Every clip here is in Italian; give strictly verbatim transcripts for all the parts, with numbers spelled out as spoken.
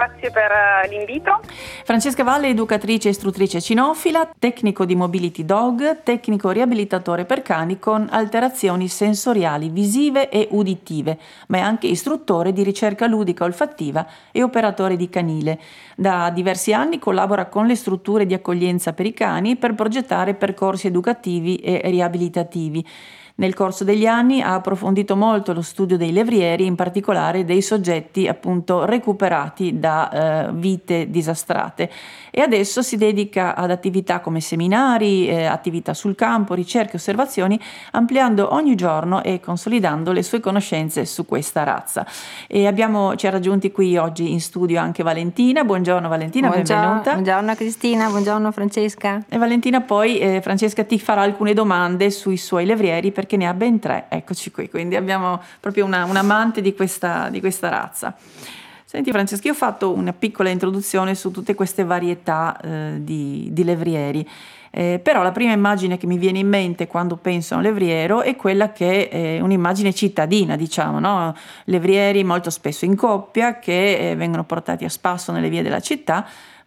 grazie per uh, l'invito. Francesca Valle, educatrice e istruttrice cinofila, tecnico di mobility dog, tecnico riabilitatore per cani con alterazioni sensoriali visive e uditive, ma è anche istruttore di ricerca ludica olfattiva e operatore di canile. Da diversi anni collabora con le strutture di accoglienza per i cani per progettare percorsi educativi e riabilitativi. Nel corso degli anni ha approfondito molto lo studio dei levrieri, in particolare dei soggetti appunto recuperati da eh, vite disastrate, e adesso si dedica ad attività come seminari, eh, attività sul campo, ricerche, osservazioni, ampliando ogni giorno e consolidando le sue conoscenze su questa razza. E abbiamo, ci ha raggiunti qui oggi in studio anche Valentina. Buongiorno Valentina, buongiorno, benvenuta. Buongiorno Cristina, buongiorno Francesca. E Valentina poi, eh, Francesca ti farà alcune domande sui suoi levrieri, perché ne ha ben tre, eccoci qui, quindi abbiamo proprio una, un amante di questa, di questa razza. Senti Francesca, io ho fatto una piccola introduzione su tutte queste varietà eh, di, di levrieri, eh, però la prima immagine che mi viene in mente quando penso a un levriero è quella che è un'immagine cittadina, diciamo, no? Levrieri molto spesso in coppia che eh, vengono portati a spasso nelle vie della città,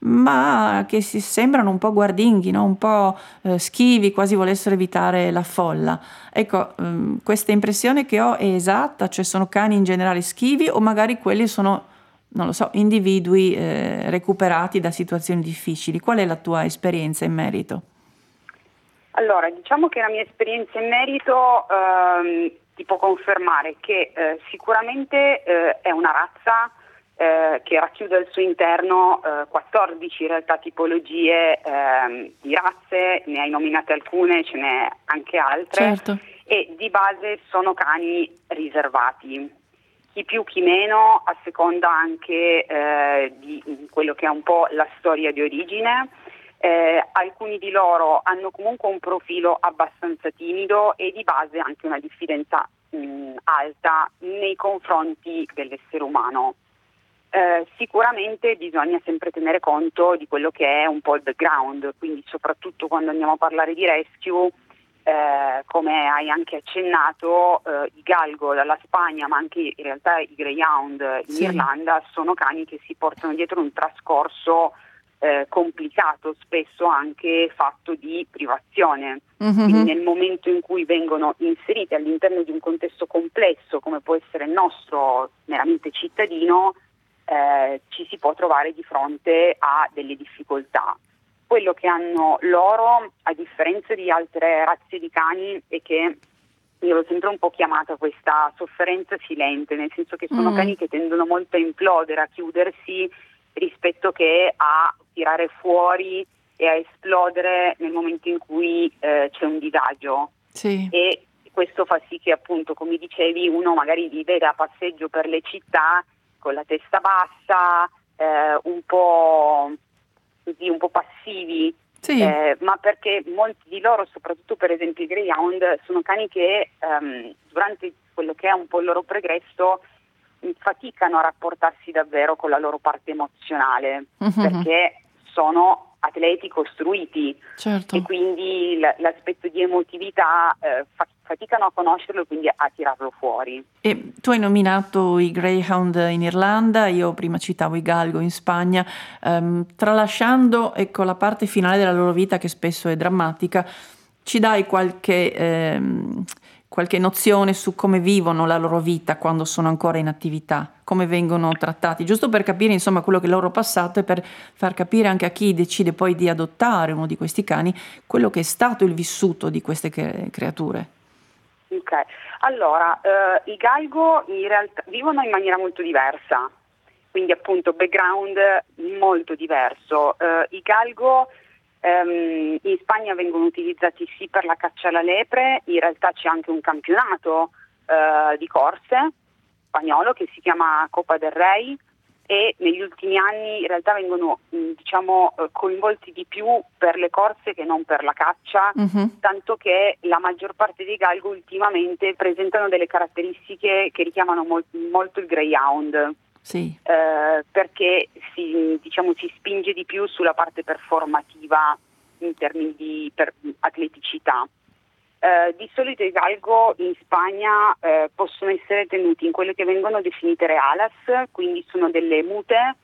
ma che si sembrano un po' guardinghi, no? Un po' eh, schivi, quasi volessero evitare la folla. Ecco, ehm, questa impressione che ho è esatta? Cioè sono cani in generale schivi o magari quelli sono, non lo so, individui eh, recuperati da situazioni difficili? Qual è la tua esperienza in merito? Allora, diciamo che la mia esperienza in merito ehm, ti può confermare che eh, sicuramente eh, è una razza Eh, che racchiude al suo interno eh, quattordici in realtà tipologie eh, di razze, ne hai nominate alcune, ce n'è anche altre, certo. E di base sono cani riservati, chi più chi meno a seconda anche eh, di quello che è un po' la storia di origine. Eh, alcuni di loro hanno comunque un profilo abbastanza timido e di base anche una diffidenza mh, alta nei confronti dell'essere umano. Eh, sicuramente bisogna sempre tenere conto di quello che è un po' il background, quindi soprattutto quando andiamo a parlare di rescue, eh, come hai anche accennato, eh, i galgo dalla Spagna, ma anche in realtà i greyhound in sì. Irlanda, sono cani che si portano dietro un trascorso eh, complicato, spesso anche fatto di privazione. Mm-hmm. Quindi nel momento in cui vengono inseriti all'interno di un contesto complesso, come può essere il nostro meramente cittadino, Eh, ci si può trovare di fronte a delle difficoltà. Quello che hanno loro, a differenza di altre razze di cani, è che io l'ho sempre un po' chiamata questa sofferenza silente, nel senso che sono mm. cani che tendono molto a implodere, a chiudersi, rispetto che a tirare fuori e a esplodere nel momento in cui eh, c'è un disagio. Sì. E questo fa sì che, appunto, come dicevi, uno magari vive da passeggio per le città con la testa bassa, eh, un po' così, un po' passivi, sì. eh, ma perché molti di loro, soprattutto per esempio i greyhound, sono cani che ehm, durante quello che è un po' il loro pregresso faticano a rapportarsi davvero con la loro parte emozionale, mm-hmm. perché sono atleti costruiti, certo. e quindi l- l'aspetto di emotività eh, fa- faticano a conoscerlo e quindi a tirarlo fuori. E tu hai nominato i greyhound in Irlanda, io prima citavo i galgo in Spagna, um, tralasciando ecco la parte finale della loro vita che spesso è drammatica, ci dai qualche ehm, qualche nozione su come vivono la loro vita quando sono ancora in attività, come vengono trattati, giusto per capire insomma quello che è il loro passato e per far capire anche a chi decide poi di adottare uno di questi cani quello che è stato il vissuto di queste cre- creature. Ok, allora eh, i galgo in realtà vivono in maniera molto diversa, quindi appunto background molto diverso. Eh, I galgo ehm, in Spagna vengono utilizzati sì per la caccia alla lepre, in realtà c'è anche un campionato eh, di corse spagnolo che si chiama Copa del Rey, e negli ultimi anni in realtà vengono mh, diciamo eh, coinvolti di più per le corse che non per la caccia, Mm-hmm. tanto che la maggior parte dei galgo ultimamente presentano delle caratteristiche che richiamano mol- molto il greyhound, Sì. eh, perché si, diciamo, si spinge di più sulla parte performativa in termini di per, atleticità. Eh, di solito i galgo in Spagna eh, possono essere tenuti in quelle che vengono definite realas, quindi sono delle mute